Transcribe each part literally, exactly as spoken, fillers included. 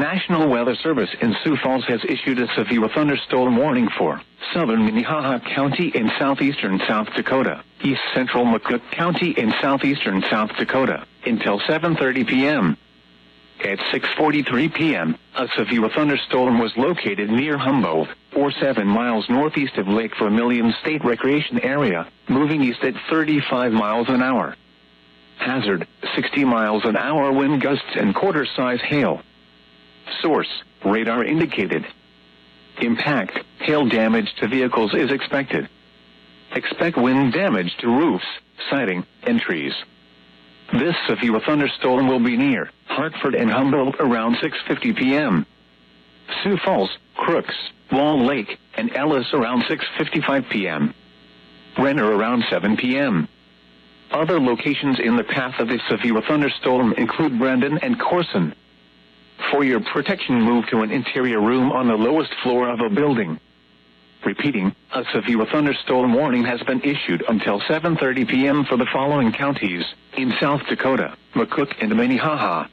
National Weather Service in Sioux Falls has issued a severe thunderstorm warning for southern Minnehaha County in southeastern South Dakota, east central McCook County in southeastern South Dakota, until seven thirty p.m. At six forty-three p.m., a severe thunderstorm was located near Humboldt, or seven miles northeast of Lake Vermilion State Recreation Area, moving east at thirty-five miles an hour. Hazard, sixty miles an hour wind gusts and quarter-size hail. Source, radar indicated. Impact, hail damage to vehicles is expected. Expect wind damage to roofs, siding, and trees. This severe thunderstorm will be near Hartford and Humboldt around six fifty p.m. Sioux Falls, Crooks, Wall Lake, and Ellis around six fifty-five p.m. Renner around seven p.m. Other locations in the path of the severe thunderstorm include Brandon and Corson. For your protection, move to an interior room on the lowest floor of a building. Repeating, a severe thunderstorm warning has been issued until seven thirty p.m. for the following counties in South Dakota, McCook and Minnehaha.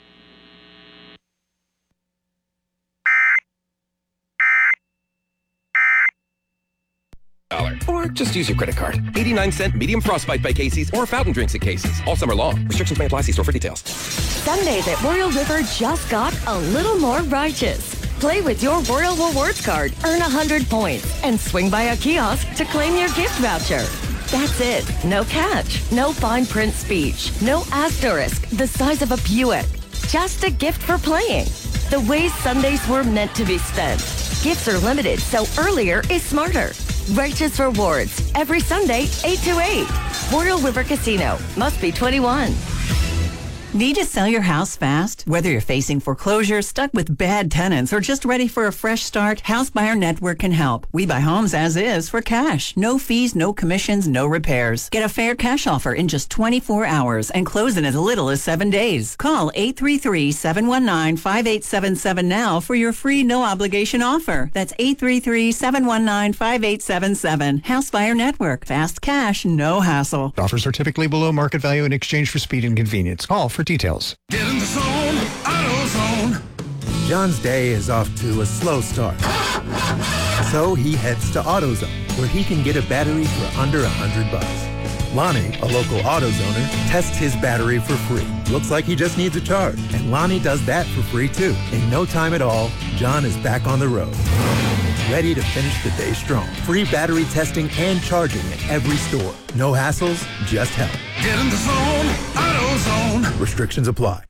Or just use your credit card. eighty-nine cent medium frostbite by Casey's or fountain drinks at Casey's. All summer long. Restrictions may apply. See store for details. Sundays at Royal River just got a little more righteous. Play with your Royal Rewards card, earn one hundred points, and swing by a kiosk to claim your gift voucher. That's it. No catch. No fine print speech. No asterisk the size of a Buick. Just a gift for playing. The way Sundays were meant to be spent. Gifts are limited, so earlier is smarter. Righteous Rewards, every Sunday, eight to eight. Royal River Casino. Must be twenty-one. Need to sell your house fast? Whether you're facing foreclosure, stuck with bad tenants, or just ready for a fresh start, House Buyer Network can help. We buy homes as is for cash. No fees, no commissions, no repairs. Get a fair cash offer in just twenty-four hours and close in as little as seven days. Call eight three three, seven one nine, five eight seven seven now for your free no-obligation offer. That's eight three three, seven one nine, five eight seven seven. House Buyer Network. Fast cash, no hassle. Offers are typically below market value in exchange for speed and convenience. Call for details. Get in the zone, AutoZone. John's day is off to a slow start. So he heads to AutoZone, where he can get a battery for under a hundred bucks. Lonnie, a local AutoZoner, tests his battery for free. Looks like he just needs a charge, and Lonnie does that for free too. In no time at all, John is back on the road, ready to finish the day strong. Free battery testing and charging at every store. No hassles, just help. Get in the zone, AutoZone. Restrictions apply.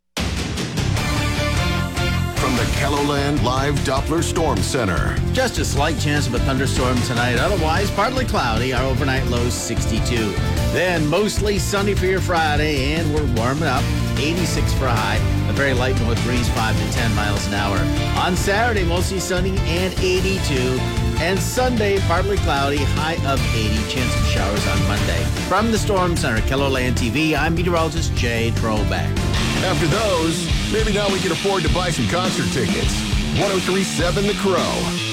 From the KELOLAND Live Doppler Storm Center. Just a slight chance of a thunderstorm tonight. Otherwise, partly cloudy. Our overnight low is sixty-two. Then mostly sunny for your Friday, and we're warming up. eighty-six for a high. A very light north breeze, five to ten miles an hour. On Saturday, mostly sunny and eighty-two. And Sunday, partly cloudy, high of eighty. Chance of showers on Monday. From the Storm Center, KELOLAND T V, I'm meteorologist Jay Trollback. After those, maybe now we can afford to buy some concert tickets. one oh three point seven The Crow.